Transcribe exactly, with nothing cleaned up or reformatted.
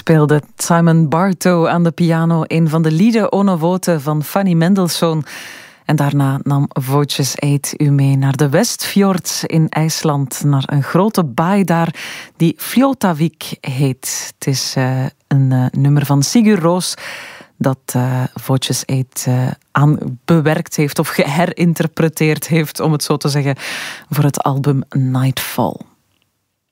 speelde Simon Bartow aan de piano, een van de lieden Onovote van Fanny Mendelssohn. En daarna nam Voces Eight u mee naar de Westfjord in IJsland, naar een grote baai daar die Fljótavik heet. Het is uh, een uh, nummer van Sigur Rós dat uh, Voces Eight uh, aan bewerkt heeft of geherinterpreteerd heeft, om het zo te zeggen, voor het album Nightfall.